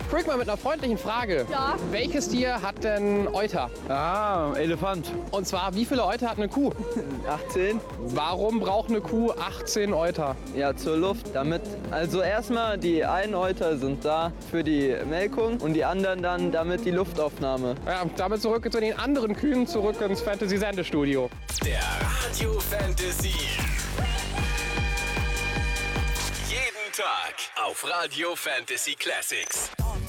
Rick, mal mit einer freundlichen Frage. Ja. Welches Tier hat denn Euter? Ah, Elefant. Und zwar, wie viele Euter hat eine Kuh? 18. Warum braucht eine Kuh 18 Euter? Ja, zur Luft. Damit, also erstmal die einen Euter sind da für die Melkung und die anderen dann damit die Luftaufnahme. Ja, damit zurück zu den anderen Kühen, zurück ins Fantasy-Sendestudio. Der Radio Fantasy. Jeden Tag auf Radio Fantasy Classics.